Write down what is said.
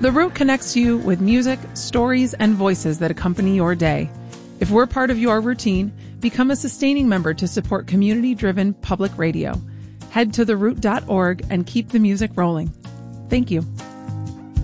The Root connects you with music, stories, and voices that accompany your day. If we're part of your routine, become a sustaining member to support community-driven public radio. Head to theroot.org and keep the music rolling. Thank you.